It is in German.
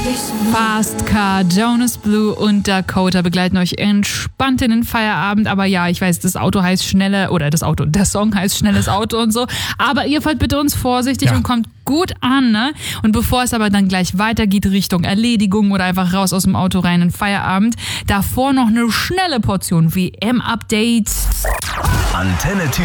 Fast Car, Jonas Blue und Dakota begleiten euch entspannt in den Feierabend. Aber ja, ich weiß, der Song heißt Schnelles Auto und so. Aber ihr fahrt bitte uns vorsichtig und kommt gut an, ne? Und bevor es aber dann gleich weitergeht Richtung Erledigung oder einfach raus aus dem Auto rein in Feierabend, davor noch eine schnelle Portion WM-Update. Antenne